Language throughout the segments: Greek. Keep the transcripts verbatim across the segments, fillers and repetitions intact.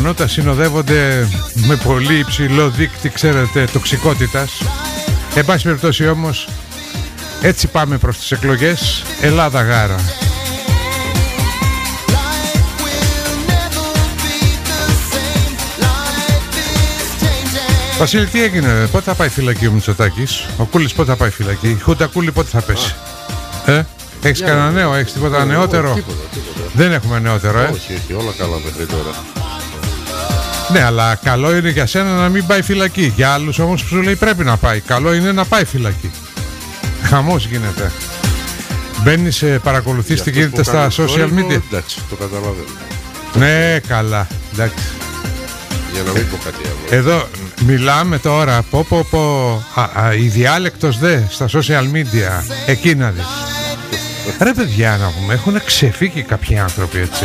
γεγονότα συνοδεύονται με πολύ υψηλό δείκτη, ξέρετε, τοξικότητας. Εν πάση περιπτώσει όμως, έτσι πάμε προς τις εκλογές. Ελλάδα γάρα. Βασίλη, τι έγινε, πότε θα πάει φυλακή ο Μητσοτάκης? Ο Κούλης πότε θα πάει φυλακή? Η Χούντα Κούλη πότε θα πέσει? Ε, έχεις κανένα νέο, έχεις τίποτα νεότερο? Τίποτα, τίποτα. Δεν έχουμε νεότερο, ε. Όχι, όχι, όλα καλά μέχρι τώρα. Ναι, αλλά καλό είναι για σένα να μην πάει φυλακή. Για άλλους όμως που σου λέει πρέπει να πάει. Καλό είναι να πάει φυλακή. Χαμός γίνεται. Μπαίνεις, παρακολουθείς τι γίνεται στα social media. Εντάξει, το καταλαβαίνω. Ναι, καλά, εντάξει. Για να μην πω κάτι άλλο. Εδώ μιλάμε τώρα, πω πω πω, α, α, η διάλεκτος δε στα social media, εκεί να δεις. Ρε παιδιά, να πούμε, έχουν ξεφύγει κάποιοι άνθρωποι, έτσι.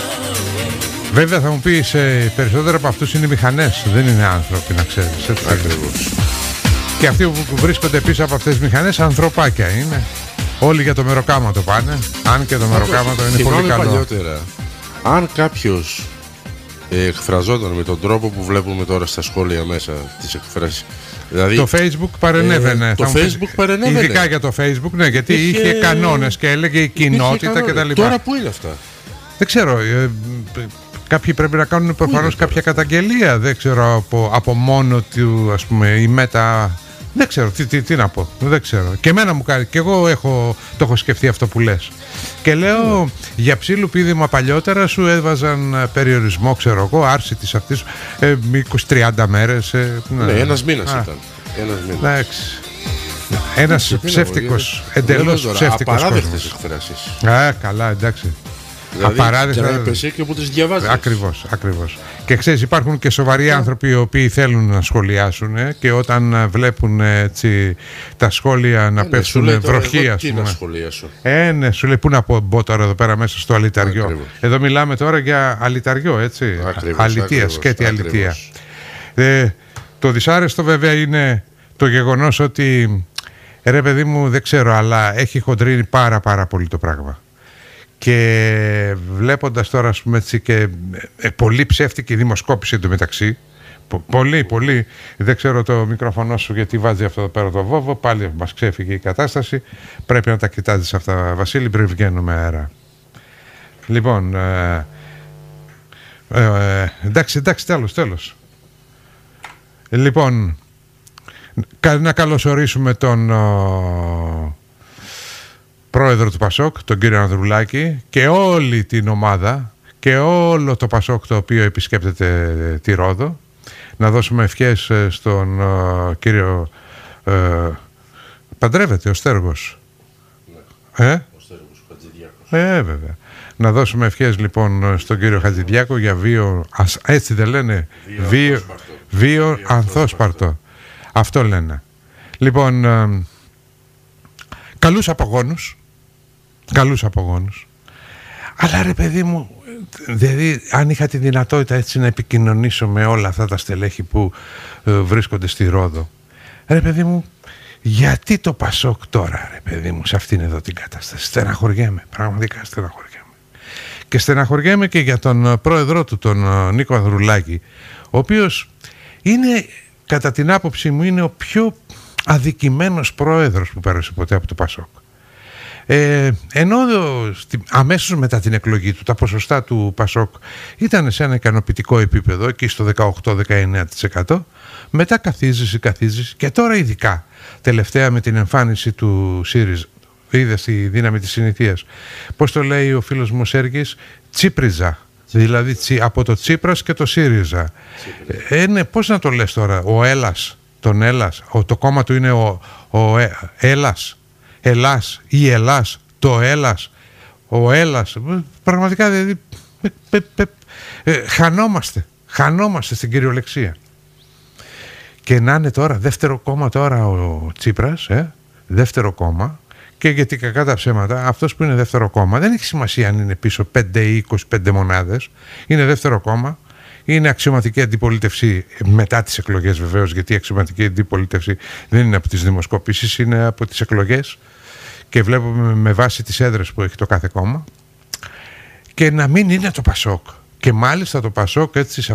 Βέβαια θα μου πεις, ε, περισσότερο από αυτούς είναι μηχανές, δεν είναι άνθρωποι, να ξέρεις. Ακριβώς. Και αυτοί που βρίσκονται πίσω από αυτές τις μηχανές ανθρωπάκια είναι. Όλοι για το μεροκάματο πάνε. Αν και το μεροκάματο είναι Θυμάμαι πολύ καλό. παλιότερα, αν κάποιος ε, εκφραζόταν με τον τρόπο που βλέπουμε τώρα στα σχόλια μέσα τις εκφράσεις, δηλαδή, το Facebook παρενέβαινε. Ε, το Facebook πεις, παρενέβαινε. Ειδικά για το Facebook, ναι, γιατί είχε, είχε κανόνες και έλεγε η κοινότητα κτλ. Τώρα πού είναι αυτά? Δεν ξέρω. Ε, κάποιοι πρέπει να κάνουν προφανώς κάποια καταγγελία. Δεν ξέρω από, από μόνο του, ας πούμε, η Μέτα. Δεν ξέρω τι, τι, τι να πω. Δεν ξέρω. Και εμένα μου κάνει. Και εγώ έχω, το έχω σκεφτεί αυτό που λες. Και λέω, mm. για ψήλου πήδημα παλιότερα σου έβαζαν περιορισμό, ξέρω εγώ, άρση της αυτής ε, είκοσι τριάντα μέρες. Ε, ναι, ναι, ένας μήνας Α. ήταν. Ένας μήνας. Εντάξει. Ένας ψεύτικος, εντελώς ψεύτικος. Απαράδεκτες εκφράσεις. Α, καλά, εντάξει. Δηλαδή, απαράδεκτα. Και, και που τις διαβάζεις. Ακριβώς, ακριβώς. Και ξέρεις, υπάρχουν και σοβαροί yeah. άνθρωποι οι οποίοι θέλουν να σχολιάσουν, ε, και όταν βλέπουν, έτσι, τα σχόλια να ε, πέσουν ναι, βροχή, ας πούμε. Τι να σχολιάσω. Ε, ναι, σου λέει, πού να πω, μπω τώρα εδώ πέρα μέσα στο αλυταριό. Ακριβώς. Εδώ μιλάμε τώρα για αλυταριό, έτσι. Ακριβώς, αλητία, ακριβώς, σκέτη ακριβώς. αλητία. Ε, το δυσάρεστο βέβαια είναι το γεγονός ότι, ρε παιδί μου, δεν ξέρω, αλλά έχει χοντρίνει πάρα πάρα πολύ το πράγμα. Και βλέποντας τώρα, ας πούμε, έτσι, και ε, πολύ ψεύτικη δημοσκόπηση εντωμεταξύ. Πο, πολύ, πολύ. Δεν ξέρω το μικρόφωνο σου γιατί βάζει αυτό εδώ πέρα το βόβο. Πάλι μας ξέφυγε η κατάσταση. Πρέπει να τα κοιτάζεις αυτά, Βασίλη, πριν βγαίνουμε αέρα. Λοιπόν, ε, ε, ε, εντάξει, εντάξει, τέλος, τέλος. Λοιπόν, να καλωσορίσουμε τον ο, πρόεδρο του Πασόκ, τον κύριο Ανδρουλάκη, και όλη την ομάδα και όλο το Πασόκ το οποίο επισκέπτεται τη Ρόδο. Να δώσουμε ευχές στον uh, κύριο uh, παντρεύεται ο Στέργος. Ναι, ε? ο Στέργος, ο Χατζηδιάκος. Ε, βέβαια. Να δώσουμε ευχές λοιπόν στον κύριο Χατζηδιάκο για βίο, ας, έτσι δεν λένε, βίο, βίο, ανθόσπαρτο. βίο, βίο ανθόσπαρτο. Αυτό λένε. Λοιπόν, uh, καλούς απογόνους. Καλούς απογόνους. Αλλά ρε παιδί μου, δηλαδή αν είχα τη δυνατότητα έτσι να επικοινωνήσω με όλα αυτά τα στελέχη που ε, βρίσκονται στη Ρόδο, ρε παιδί μου, γιατί το Πασόκ τώρα, ρε παιδί μου, σε αυτήν εδώ την κατάσταση? Στεναχωριέμαι, πραγματικά στεναχωριέμαι. Και στεναχωριέμαι και για τον πρόεδρό του, τον Νίκο Ανδρουλάκη, ο οποίος είναι, κατά την άποψή μου, είναι ο πιο αδικημένος πρόεδρος που πέρασε ποτέ από το Πασόκ. Ε, ενώ αμέσως μετά την εκλογή του τα ποσοστά του Πασόκ ήταν σε ένα ικανοποιητικό επίπεδο, εκεί στο δεκαοκτώ με δεκαεννέα τοις εκατό, μετά καθίζεις, καθίζεις, και τώρα ειδικά τελευταία με την εμφάνιση του ΣΥΡΙΖΑ, είδες τη δύναμη της συνηθείας, πώς το λέει ο φίλος μου ο Σέργης, τσίπριζα, δηλαδή τσι, από το Τσίπρας και το ΣΥΡΙΖΑ. Ε, ναι, πώς να το λες τώρα, ο Έλλας, τον Έλλας, ο, το κόμμα του είναι ο, ο ε, Έλλας, Ελλάς ή Ελλάς, το Έλλας, ο Έλλας, πραγματικά δηλαδή πε, πε, πε, ε, χανόμαστε, χανόμαστε στην κυριολεξία. Και να είναι τώρα δεύτερο κόμμα τώρα ο Τσίπρας, ε, δεύτερο κόμμα, και γιατί κακά τα ψέματα, αυτός που είναι δεύτερο κόμμα δεν έχει σημασία αν είναι πίσω πέντε ή είκοσι πέντε μονάδες, είναι δεύτερο κόμμα, είναι αξιωματική αντιπολίτευση μετά τις εκλογές βεβαίως, γιατί η αξιωματική αντιπολίτευση δεν είναι από τις δημοσκοπήσεις, είναι από τις εκλογές, και βλέπουμε με βάση τις έδρες που έχει το κάθε κόμμα, και να μην είναι το Πασόκ. Και μάλιστα το Πασόκ έτσι